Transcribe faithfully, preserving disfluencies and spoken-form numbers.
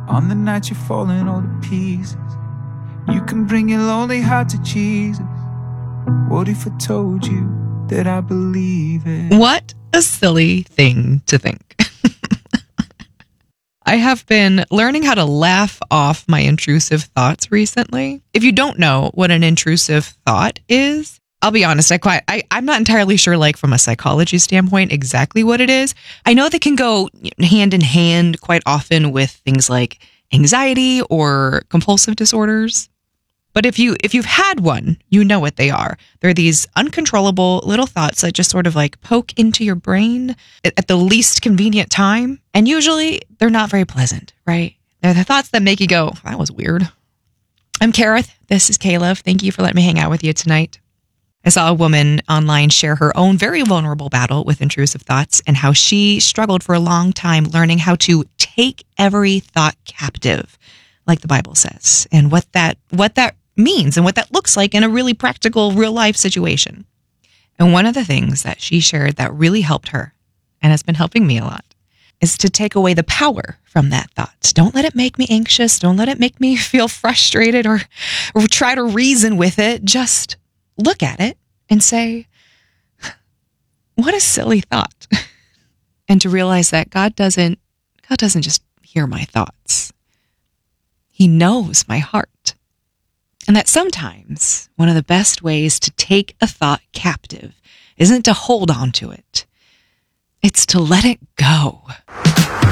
On the night you're falling all to pieces, you can bring your lonely heart to Jesus. What if I told you that I believe it? What a silly thing to think. I have been learning how to laugh off my intrusive thoughts recently. If you don't know what an intrusive thought is, I'll be honest, I quite, I, I'm not entirely sure, like from a psychology standpoint, exactly what it is. I know they can go hand in hand quite often with things like anxiety or compulsive disorders. But if you if you've had one, you know what they are. They're these uncontrollable little thoughts that just sort of like poke into your brain at the least convenient time. And usually they're not very pleasant, right? They're the thoughts that make you go, that was weird. I'm Kareth. This is Caleb. Thank you for letting me hang out with you tonight. I saw a woman online share her own very vulnerable battle with intrusive thoughts and how she struggled for a long time learning how to take every thought captive, like the Bible says, and what that what that means and what that looks like in a really practical, real life situation. And one of the things that she shared that really helped her and has been helping me a lot is to take away the power from that thought. Don't let it make me anxious. Don't let it make me feel frustrated or, or try to reason with it. Just look at it and say, what a silly thought. And to realize that God doesn't, God doesn't just hear my thoughts. He knows my heart. And that sometimes one of the best ways to take a thought captive isn't to hold on to it. It's to let it go.